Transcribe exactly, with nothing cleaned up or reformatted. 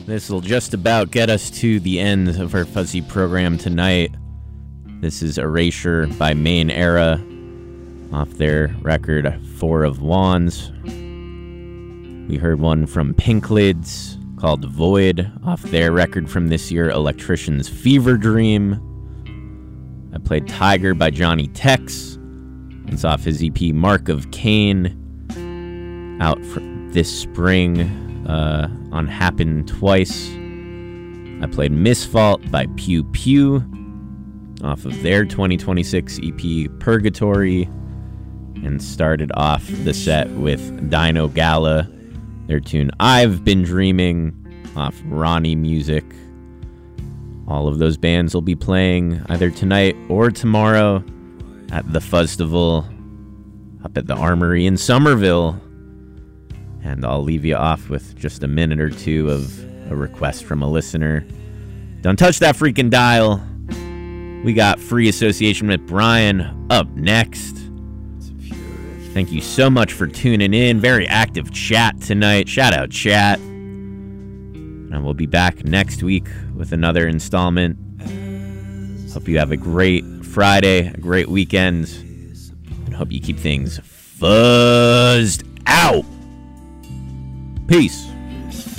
This will just about get us to the end of our fuzzy program tonight. This is Erasure by Main Era off their record Four of Wands. We heard one from Pinklids called Void off their record from this year, Electrician's Fever Dream. I played Tiger by Johnny Tex. It's off his E P Mark of Cain, out for this spring uh, on Happen Twice. I played Misfault by Pew Pew off of their twenty twenty-six E P Purgatory, and started off the set with Dino Gala, their tune I've Been Dreaming off Ronnie Music. All of those bands will be playing either tonight or tomorrow at the Fuzzival up at the Armory in Somerville. And I'll leave you off with just a minute or two of a request from a listener. Don't touch that freaking dial. We got Free Association with Brian up next. Thank you so much for tuning in. Very active chat tonight. Shout out chat. And we'll be back next week with another installment. Hope you have a great Friday, a great weekend, and hope you keep things fuzzed out. Peace.